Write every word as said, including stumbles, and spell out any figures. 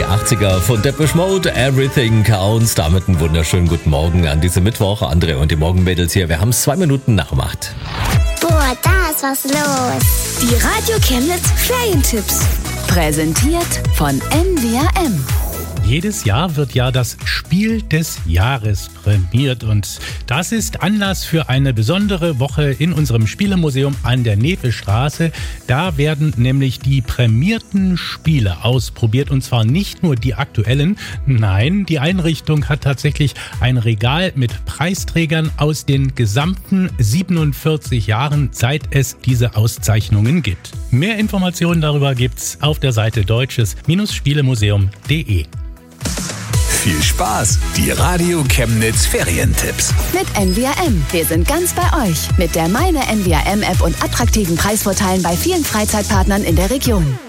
die achtziger von Depeche Mode, Everything Counts. Damit einen wunderschönen guten Morgen an diesem Mittwoch. André und die Morgenmädels hier. Wir haben es zwei Minuten nach Macht. Boah, da ist was los. Die Radio Chemnitz Ferientipps. Präsentiert von N V R M. Jedes Jahr wird ja das Spiel des Jahres prämiert und das ist Anlass für eine besondere Woche in unserem Spielemuseum an der Nevestraße. Da werden nämlich die prämierten Spiele ausprobiert und zwar nicht nur die aktuellen. Nein, die Einrichtung hat tatsächlich ein Regal mit Preisträgern aus den gesamten siebenundvierzig Jahren, seit es diese Auszeichnungen gibt. Mehr Informationen darüber gibt's auf der Seite deutsches Spielemuseum punkt de. Viel Spaß! Die Radio Chemnitz Ferientipps. Mit N V R M. Wir sind ganz bei euch. Mit der Meine N V R M App und attraktiven Preisvorteilen bei vielen Freizeitpartnern in der Region.